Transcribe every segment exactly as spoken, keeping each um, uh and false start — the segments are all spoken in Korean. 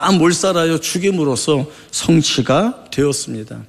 다 몰살하여 죽임으로써 성취가 되었습니다.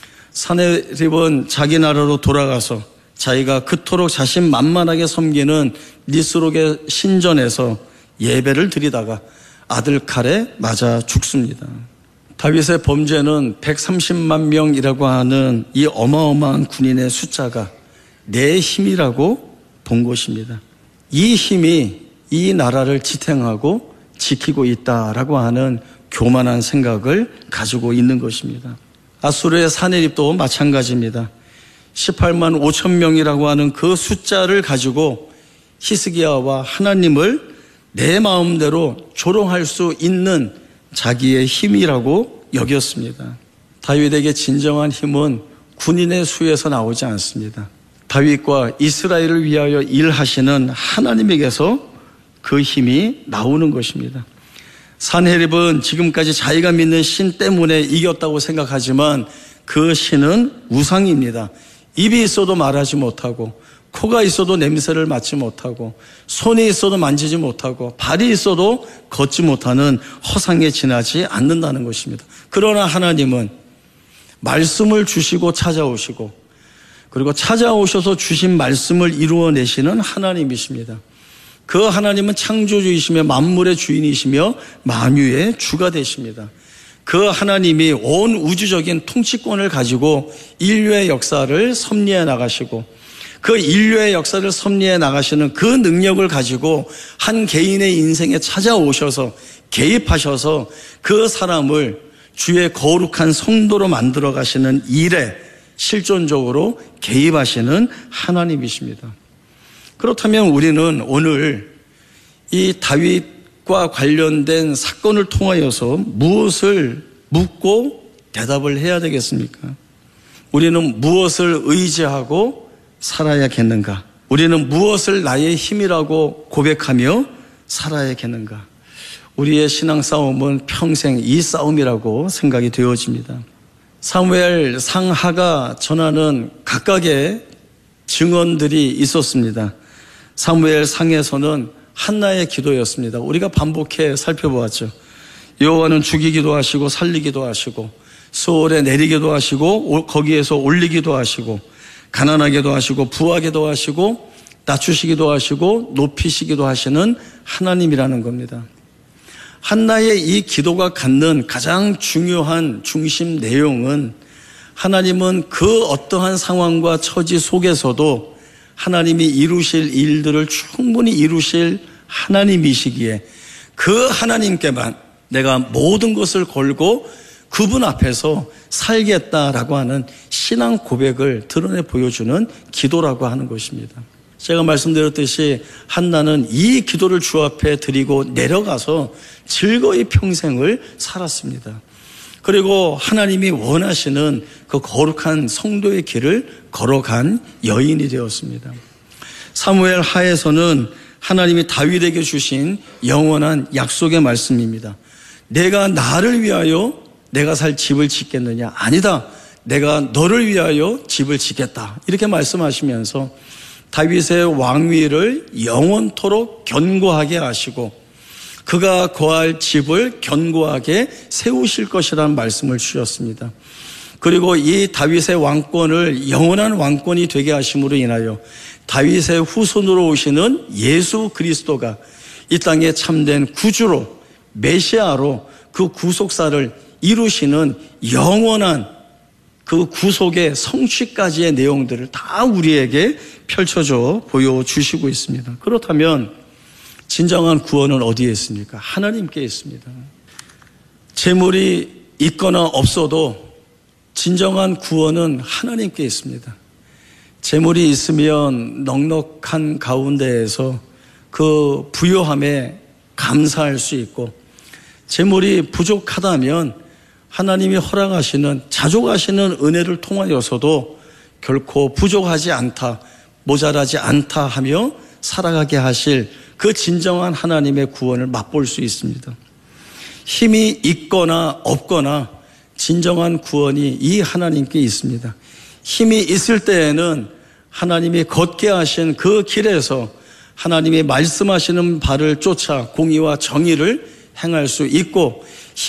산헤립은 자기 나라로 돌아가서 자기가 그토록 자신만만하게 섬기는 니스록의 신전에서 예배를 드리다가 아들 칼에 맞아 죽습니다. 다윗의 범죄는 백삼십만 명이라고 하는 이 어마어마한 군인의 숫자가 내 힘이라고 본 것입니다. 이 힘이 이 나라를 지탱하고 지키고 있다라고 하는 교만한 생각을 가지고 있는 것입니다. 아수르의 산헤립도 마찬가지입니다. 십팔만 오천 명이라고 하는 그 숫자를 가지고 히스기야와 하나님을 내 마음대로 조롱할 수 있는 자기의 힘이라고 여겼습니다. 다윗에게 진정한 힘은 군인의 수에서 나오지 않습니다. 다윗과 이스라엘을 위하여 일하시는 하나님에게서 그 힘이 나오는 것입니다. 산헤립은 지금까지 자기가 믿는 신 때문에 이겼다고 생각하지만 그 신은 우상입니다. 입이 있어도 말하지 못하고, 코가 있어도 냄새를 맡지 못하고, 손이 있어도 만지지 못하고, 발이 있어도 걷지 못하는 허상에 지나지 않는다는 것입니다. 그러나 하나님은 말씀을 주시고 찾아오시고, 그리고 찾아오셔서 주신 말씀을 이루어내시는 하나님이십니다. 그 하나님은 창조주이시며 만물의 주인이시며 만유의 주가 되십니다. 그 하나님이 온 우주적인 통치권을 가지고 인류의 역사를 섭리해 나가시고, 그 인류의 역사를 섭리해 나가시는 그 능력을 가지고 한 개인의 인생에 찾아오셔서 개입하셔서 그 사람을 주의 거룩한 성도로 만들어 가시는 일에 실존적으로 개입하시는 하나님이십니다. 그렇다면 우리는 오늘 이 다윗과 관련된 사건을 통하여서 무엇을 묻고 대답을 해야 되겠습니까? 우리는 무엇을 의지하고 살아야겠는가? 우리는 무엇을 나의 힘이라고 고백하며 살아야겠는가? 우리의 신앙 싸움은 평생 이 싸움이라고 생각이 되어집니다. 사무엘 상하가 전하는 각각의 증언들이 있었습니다. 사무엘 상에서는 한나의 기도였습니다. 우리가 반복해 살펴보았죠. 여호와는 죽이기도 하시고 살리기도 하시고 수월에 내리기도 하시고 거기에서 올리기도 하시고 가난하게도 하시고 부하게도 하시고 낮추시기도 하시고 높이시기도 하시는 하나님이라는 겁니다. 한나의 이 기도가 갖는 가장 중요한 중심 내용은 하나님은 그 어떠한 상황과 처지 속에서도 하나님이 이루실 일들을 충분히 이루실 하나님이시기에 그 하나님께만 내가 모든 것을 걸고 그분 앞에서 살겠다라고 하는 신앙 고백을 드러내 보여주는 기도라고 하는 것입니다. 제가 말씀드렸듯이 한나는 이 기도를 주 앞에 드리고 내려가서 즐거이 평생을 살았습니다. 그리고 하나님이 원하시는 그 거룩한 성도의 길을 걸어간 여인이 되었습니다. 사무엘 하에서는 하나님이 다윗에게 주신 영원한 약속의 말씀입니다. 내가 나를 위하여 내가 살 집을 짓겠느냐? 아니다. 내가 너를 위하여 집을 짓겠다. 이렇게 말씀하시면서 다윗의 왕위를 영원토록 견고하게 하시고 그가 거할 집을 견고하게 세우실 것이라는 말씀을 주셨습니다. 그리고 이 다윗의 왕권을 영원한 왕권이 되게 하심으로 인하여 다윗의 후손으로 오시는 예수 그리스도가 이 땅에 참된 구주로 메시아로 그 구속사를 이루시는 영원한 그 구속의 성취까지의 내용들을 다 우리에게 펼쳐져 보여주시고 있습니다. 그렇다면 진정한 구원은 어디에 있습니까? 하나님께 있습니다. 재물이 있거나 없어도 진정한 구원은 하나님께 있습니다. 재물이 있으면 넉넉한 가운데에서 그 부요함에 감사할 수 있고, 재물이 부족하다면 하나님이 허락하시는 자족하시는 은혜를 통하여서도 결코 부족하지 않다, 모자라지 않다 하며 살아가게 하실 그 진정한 하나님의 구원을 맛볼 수 있습니다. 힘이 있거나 없거나 진정한 구원이 이 하나님께 있습니다. 힘이 있을 때에는 하나님이 걷게 하신 그 길에서 하나님이 말씀하시는 바를 쫓아 공의와 정의를 행할 수 있고,